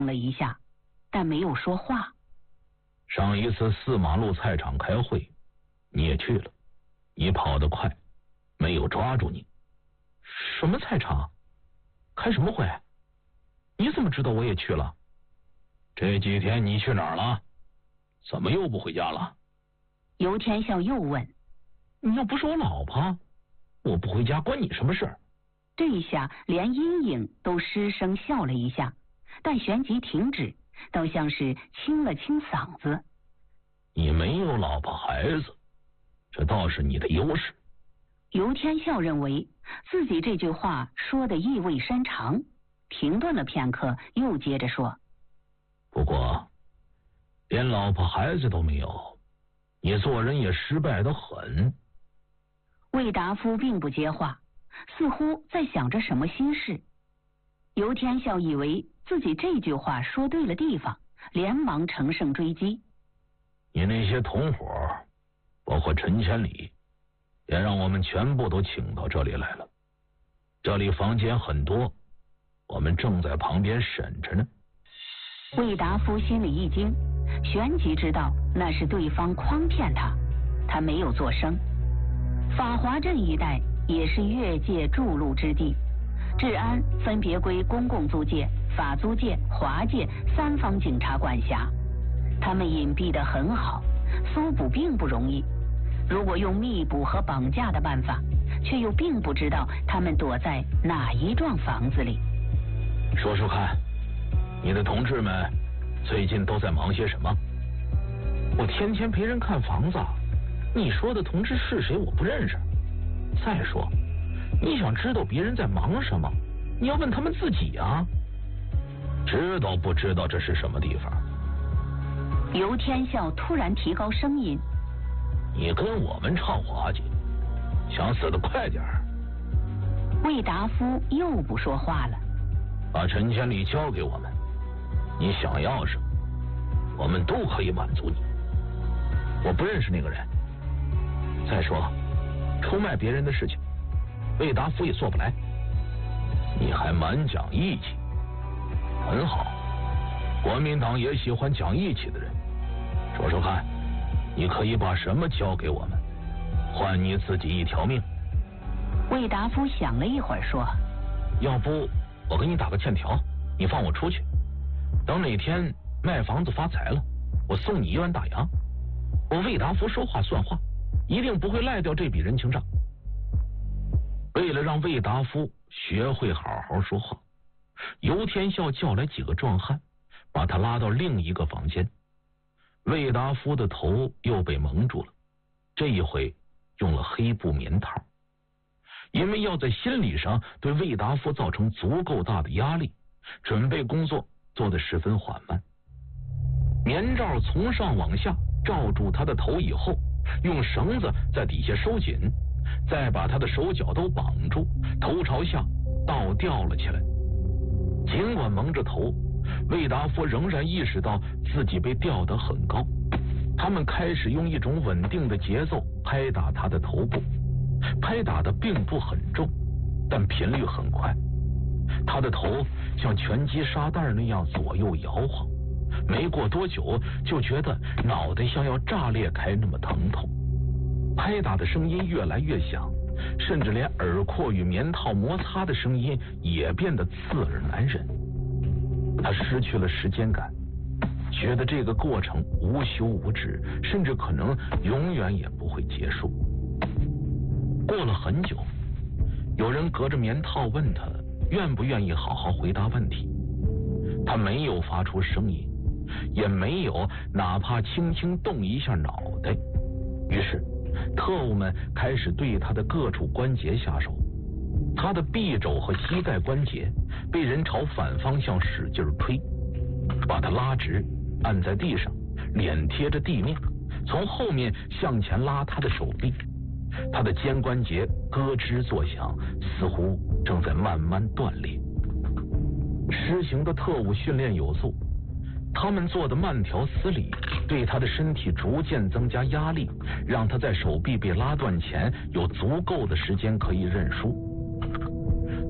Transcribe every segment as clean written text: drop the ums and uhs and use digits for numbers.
了一下，但没有说话。 上一次4马路菜场开会，你也去了，你跑得快，没有抓住你。 什么菜场？开什么会？你怎么知道我也去了？ 这几天你去哪儿了？怎么又不回家了？ 尤天笑又问。 你又不是我老婆，我不回家关你什么事？ 这一下连阴影都失声笑了一下，但旋即停止，倒像是清了清嗓子。 你没有老婆孩子，这倒是你的优势。 尤天笑认为自己这句话说的意味深长，停顿了片刻，又接着说。 不过连老婆孩子都没有，你做人也失败得很。 魏达夫并不接话，似乎在想着什么心事。尤天笑以为自己这句话说对了地方，连忙乘胜追击。 你那些同伙，包括陈千里，也让我们全部都请到这里来了。这里房间很多，我们正在旁边审着呢。 魏达夫心里一惊，旋即知道那是对方诓骗他，他没有作声。法华镇一带也是越界筑路之地，治安分别归公共租界、法租界、华界3方警察管辖。他们隐蔽得很好，搜捕并不容易。如果用密捕和绑架的办法，却又并不知道他们躲在哪一幢房子里。 说说看，你的同志们最近都在忙些什么？ 我天天陪人看房子，你说的同志是谁我不认识。再说，你想知道别人在忙什么，你要问他们自己啊。 知道不知道这是什么地方？ 尤天笑突然提高声音。 你跟我们唱滑稽，想死得快点儿。 魏达夫又不说话了。 把陈千里交给我们，你想要什么，我们都可以满足你。 我不认识那个人。再说，出卖别人的事情，魏达夫也做不来。 你还蛮讲义气，很好。国民党也喜欢讲义气的人。说说看，你可以把什么交给我们，换你自己一条命？ 魏达夫想了一会儿说， 要不我给你打个欠条，你放我出去，等哪天卖房子发财了，我送你1万大洋。我魏达夫说话算话，一定不会赖掉这笔人情账。 为了让魏达夫学会好好说话，尤天笑叫来几个壮汉，把他拉到另一个房间。魏达夫的头又被蒙住了，这一回用了黑布棉套，因为要在心理上对魏达夫造成足够大的压力，准备工作做得十分缓慢。棉罩从上往下罩住他的头以后，用绳子在底下收紧，再把他的手脚都绑住，头朝下倒吊了起来。尽管蒙着头，魏达夫仍然意识到自己被吊得很高。他们开始用一种稳定的节奏拍打他的头部，拍打的并不很重，但频率很快。他的头像拳击沙袋那样左右摇晃，没过多久就觉得脑袋像要炸裂开那么疼痛。拍打的声音越来越响，甚至连耳廓与棉套摩擦的声音也变得刺耳难忍。他失去了时间感，觉得这个过程无休无止，甚至可能永远也不会结束。过了很久，有人隔着棉套问他愿不愿意好好回答问题。他没有发出声音，也没有哪怕轻轻动一下脑袋。于是特务们开始对他的各处关节下手。他的臂肘和膝盖关节被人朝反方向使劲推，把他拉直，按在地上，脸贴着地面，从后面向前拉他的手臂。他的肩关节咯吱作响，似乎正在慢慢断裂。施行的特务训练有素，他们做的慢条斯理，对他的身体逐渐增加压力，让他在手臂被拉断前有足够的时间可以认输。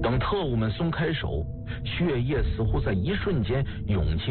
等特务们松开手，血液似乎在一瞬间涌进